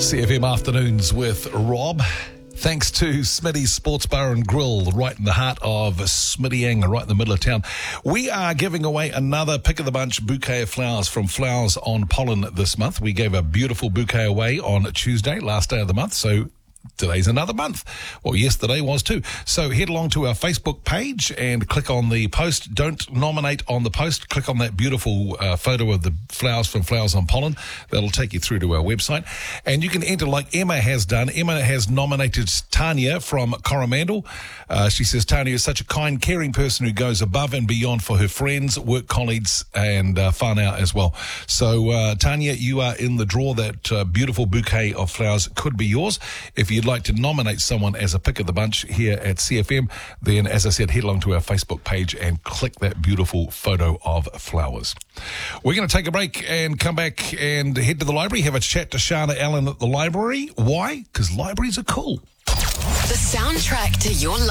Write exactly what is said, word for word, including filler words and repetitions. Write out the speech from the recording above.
C F M Afternoons with Rob. Thanks to Smitty's Sports Bar and Grill, right in the heart of Smittyang, right in the middle of town. We are giving away another Pick of the Bunch bouquet of flowers from Flowers on Pollen this month. We gave a beautiful bouquet away on Tuesday, last day of the month, so today's another month. Well, yesterday was too. So head along to our Facebook page and click on the post. Don't nominate on the post. Click on that beautiful uh, photo of the flowers from Flowers on Pollen. That'll take you through to our website. And you can enter like Emma has done. Emma has nominated Tanya from Coromandel. Uh, she says, Tanya is such a kind, caring person who goes above and beyond for her friends, work colleagues, and uh, whānau as well. So, uh, Tanya, you are in the draw. That uh, beautiful bouquet of flowers could be yours. If you'd like to nominate someone as a pick of the bunch here at C F M, then, as I said, head along to our Facebook page and click that beautiful photo of flowers. We're going to take a break and come back and head to the library, have a chat to Shana Allen at the library. Why? Because libraries are cool. The soundtrack to your life.